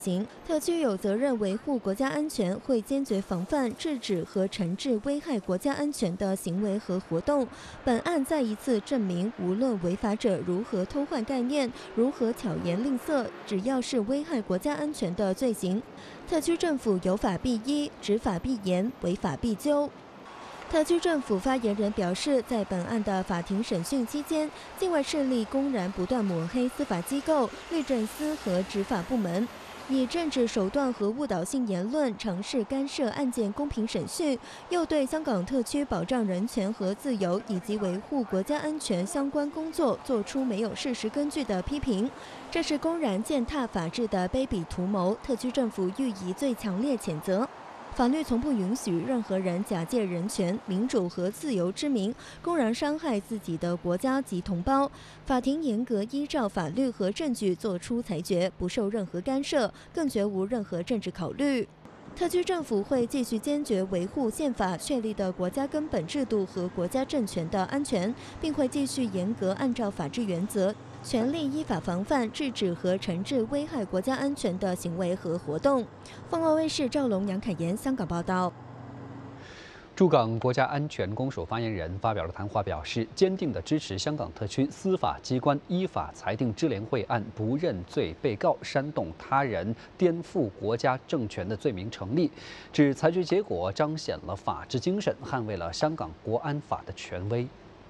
特区有责任维护国家安全，会坚决防范、制止和惩治危害国家安全的行为和活动。本案再一次证明，无论违法者如何偷换概念，如何巧言令色，只要是危害国家安全的罪行，特区政府有法必依，执法必严，违法必究。特区政府发言人表示，在本案的法庭审讯期间，境外势力公然不断抹黑司法机构、律政司和执法部门，以政治手段和误导性言论尝试干涉案件公平审讯，又对香港特区保障人权和自由以及维护国家安全相关工作做出没有事实根据的批评，这是公然践踏法治的卑鄙图谋，特区政府予以最强烈谴责。法律从不允许任何人假借人权、民主和自由之名，公然伤害自己的国家及同胞。法庭严格依照法律和证据作出裁决，不受任何干涉，更绝无任何政治考虑。特区政府会继续坚决维护宪法确立的国家根本制度和国家政权的安全，并会继续严格按照法治原则，全力依法防范、制止和惩治危害国家安全的行为和活动。凤凰卫视赵龙、杨凯妍香港报道。 驻港国家安全公署发言人发表了谈话，表示坚定地支持香港特区司法机关依法裁定支联会案不认罪被告煽动他人颠覆国家政权的罪名成立，指裁决结果彰显了法治精神，捍卫了香港国安法的权威。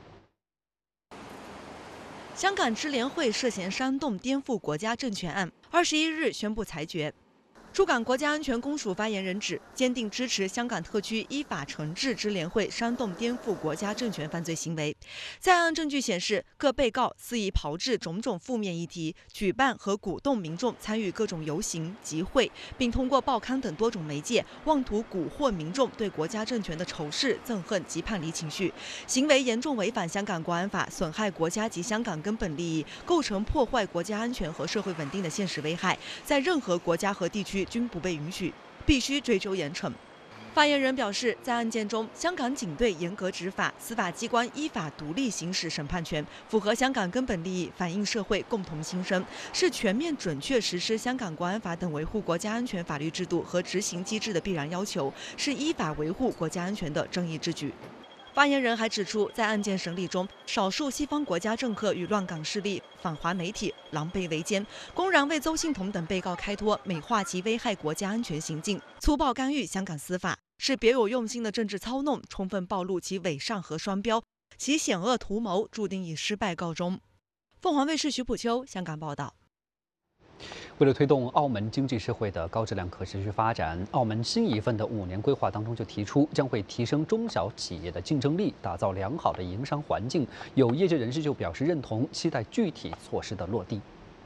香港支联会涉嫌煽动颠覆国家政权案，21日宣布裁决。驻港国家安全公署发言人指，坚定支持香港特区依法惩治支联会煽动颠覆国家政权犯罪行为。在案证据显示，各被告肆意炮制种种负面议题，举办和鼓动民众参与各种游行、集会，并通过报刊等多种媒介，妄图蛊惑民众对国家政权的仇视、憎恨及叛离情绪，行为严重违反香港国安法，损害国家及香港根本利益，构成破坏国家安全和社会稳定的现实危害，在任何国家和地区均不被允许，必须追究严惩。发言人表示，在案件中，香港警队严格执法，司法机关依法独立行使审判权，符合香港根本利益，反映社会共同心声，是全面准确实施香港国安法等维护国家安全法律制度和执行机制的必然要求，是依法维护国家安全的正义之举。发言人还指出，在案件审理中，少数西方国家政客与乱港势力、反华媒体狼狈为奸，公然为邹幸彤等被告开脱，美化其危害国家安全行径，粗暴干预香港司法，是别有用心的政治操弄，充分暴露其伪善和双标，其险恶图谋注定以失败告终。凤凰卫视徐普秋香港报道。 为了推动澳门经济社会的高质量可持续发展，澳门新一份的5年规划当中就提出，将会提升中小企业的竞争力，打造良好的营商环境。有业界人士就表示认同，期待具体措施的落地。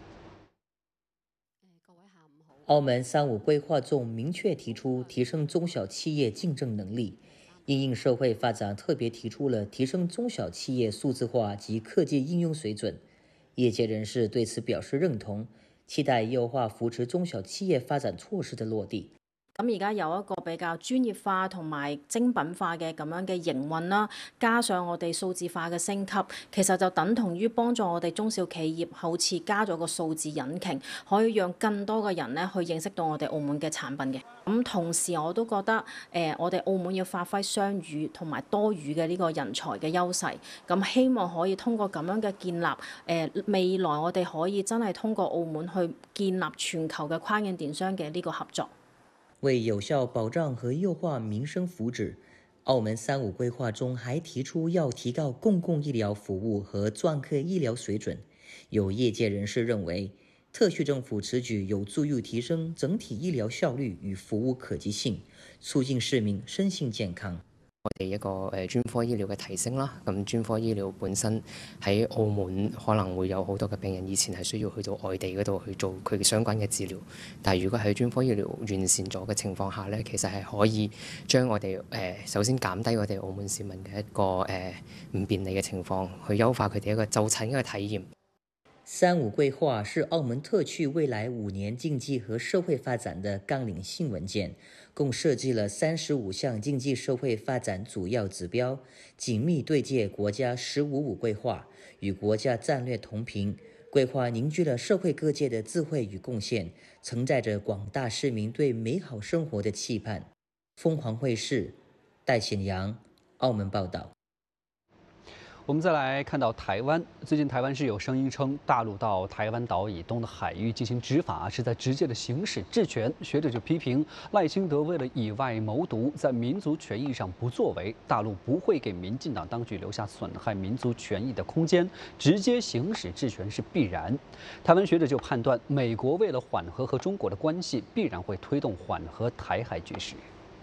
澳门3.5规划中明确提出提升中小企业竞争能力，因应社会发展，特别提出了提升中小企业数字化及科技应用水准。业界人士对此表示认同，期待優化扶持中小企業發展措施的落地。 咁而家有一個比較專業化同埋精品化嘅咁樣嘅營運啦，加上我哋數字化嘅升級，其實就等同於幫助我哋中小企業好似加咗個數字引擎，可以讓更多嘅人咧去認識到我哋澳門嘅產品嘅。咁同時我都覺得我哋澳門要發揮雙語同埋多語嘅呢個人才嘅優勢，咁希望可以通過咁樣嘅建立未來我哋可以真係通過澳門去建立全球嘅跨境電商嘅呢個合作。 為有效保障和優化民生福祉，澳門3.5規劃中還提出要提高公共醫療服務和專科醫療水準。有業界人士認為，特區政府此舉有助於提升整體醫療效率與服務可及性，促進市民身心健康。 我哋一個專科醫療嘅提升啦，咁專科醫療本身喺澳門可能會有好多嘅病人以前係需要去到外地嗰度去做佢嘅相關嘅治療，但係如果喺專科醫療完善咗嘅情況下呢，其實係可以將我哋首先減低我哋澳門市民嘅一個唔便利嘅情況，去優化佢哋一個就診嘅體驗。 3.5規劃是澳門特區未來5年經濟和社會發展的綱領性文件，共設計了35項經濟社會發展主要指標，緊密對接國家15.5規劃，與國家戰略同頻， 规划凝聚了社会各界的智慧与贡献，承载着广大市民对美好生活的期盼。凤凰卫视戴显阳，澳门报道。 我们再来看到台湾，最近台湾是有声音称，大陆到台湾岛以东的海域进行执法，是在直接的行使治权。学者就批评赖清德为了以外谋独，在民族权益上不作为，大陆不会给民进党当局留下损害民族权益的空间，直接行使治权是必然。台湾学者就判断，美国为了缓和和中国的关系，必然会推动缓和台海局势。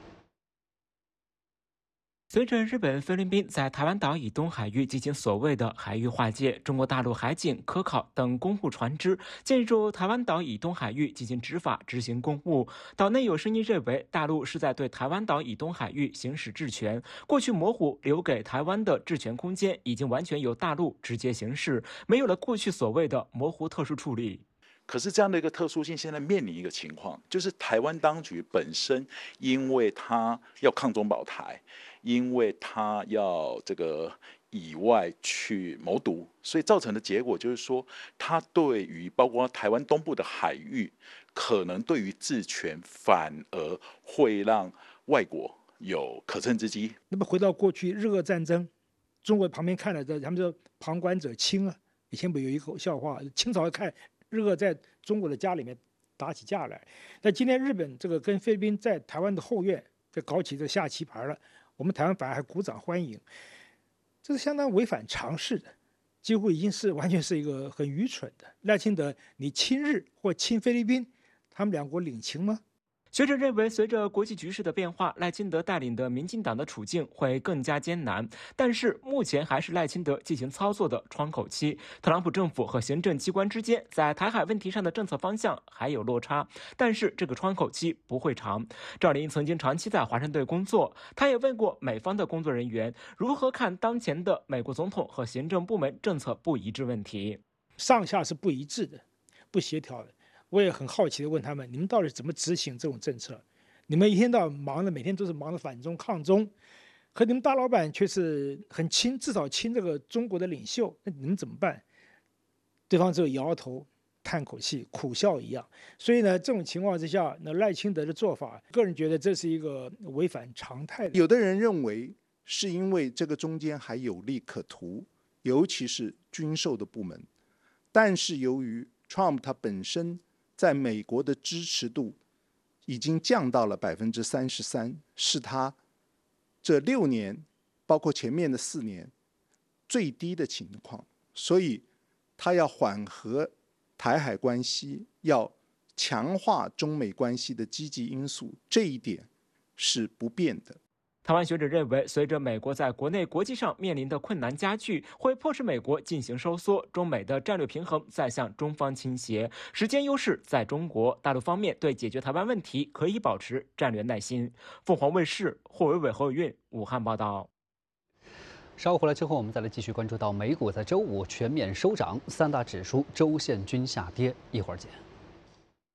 随着日本、菲律宾在台湾岛以东海域进行所谓的海域划界，中国大陆海警、科考等公务船只进入台湾岛以东海域进行执法、执行公务。岛内有声音认为，大陆是在对台湾岛以东海域行使治权，过去模糊留给台湾的治权空间，已经完全由大陆直接行使，没有了过去所谓的模糊特殊处理。 可是这样的一个特殊性，现在面临一个情况，就是台湾当局本身，因为它要抗中保台，因为它要这个以外去谋独，所以造成的结果就是说，它对于包括台湾东部的海域，可能对于治权反而会让外国有可乘之机。 那么回到过去日俄战争，中国旁边看了的，他们说旁观者清啊。以前不有一口笑话，清朝看日俄在中国的家里面打起架来，那今天日本这个跟菲律宾在台湾的后院在搞起这下棋盘了，我们台湾反而还鼓掌欢迎，这是相当违反常识的，几乎已经是完全是一个很愚蠢的。赖清德，你亲日或亲菲律宾，他们两国领情吗？ 学者认为，随着国际局势的变化，赖清德带领的民进党的处境会更加艰难。但是目前还是赖清德进行操作的窗口期。特朗普政府和行政机关之间在台海问题上的政策方向还有落差，但是这个窗口期不会长。赵林曾经长期在华盛顿工作，他也问过美方的工作人员如何看当前的美国总统和行政部门政策不一致问题。 上下是不一致的，不协调的。我也很好奇的问他们，你们到底怎么执行这种政策？你们一天到晚忙的，每天都是忙着反中抗中，可你们大老板却是很亲，至少亲这个中国的领袖，那你们怎么办？对方只有摇摇头，叹口气，苦笑一样。所以呢，这种情况之下，那赖清德的做法，个人觉得这是一个违反常态的。 有的人认为是因为这个中间还有利可图，尤其是军售的部门，但是由于 Trump 他本身在美国的支持度已经降到了33%，是他这6年，包括前面的4年最低的情况。所以，他要缓和台海关系，要强化中美关系的积极因素，这一点是不变的。 台湾学者认为，随着美国在国内国际上面临的困难加剧，会迫使美国进行收缩，中美的战略平衡再向中方倾斜。时间优势在中国，大陆方面对解决台湾问题可以保持战略耐心。凤凰卫视霍伟伟、何宇运武汉报道。 稍后回来之后，我们再来继续关注到美股在周五全面收涨，3大指数周线均下跌。一会儿见。